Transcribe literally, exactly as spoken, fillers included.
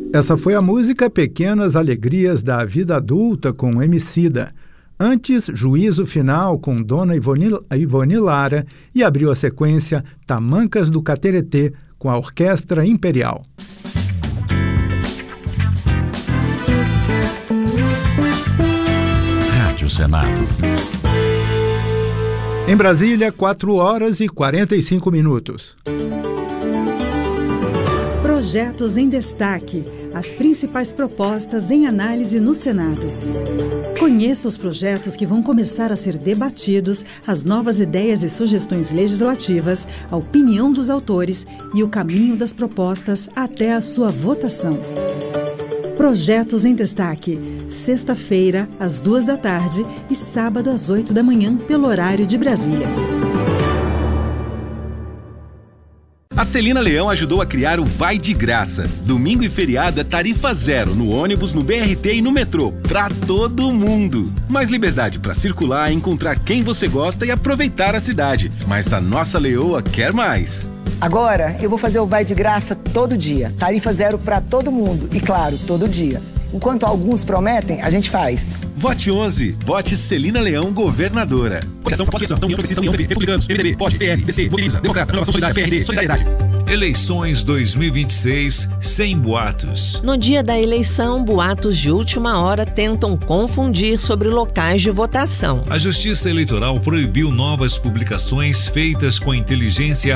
Essa foi a música Pequenas Alegrias da Vida Adulta com Emicida. Antes, Juízo Final com Dona Ivone, Ivone Lara e abriu a sequência Tamancas do Cateretê com a Orquestra Imperial. Rádio Senado. Em Brasília, quatro horas e quarenta e cinco minutos. Projetos em destaque. As principais propostas em análise no Senado. Conheça os projetos que vão começar a ser debatidos, as novas ideias e sugestões legislativas, a opinião dos autores e o caminho das propostas até a sua votação. Projetos em destaque. Sexta-feira, às duas da tarde e sábado às oito da manhã, pelo horário de Brasília. A Celina Leão ajudou a criar o Vai de Graça. Domingo e feriado é tarifa zero no ônibus, no B R T e no metrô. Pra todo mundo. Mais liberdade pra circular, encontrar quem você gosta e aproveitar a cidade. Mas a nossa leoa quer mais. Agora eu vou fazer o Vai de Graça todo dia. Tarifa zero pra todo mundo. E claro, todo dia. Enquanto alguns prometem, a gente faz. Vote onze. Vote Celina Leão, governadora. Coligação Proposta de União Progressista, União, P P, Republicanos, M D B, P O D, P L, D C, Mobiliza, Democrata, Renovação Solidária, P R D, Solidariedade. Eleições dois mil e vinte e seis sem boatos. No dia da eleição, boatos de última hora tentam confundir sobre locais de votação. A Justiça Eleitoral proibiu novas publicações feitas com inteligência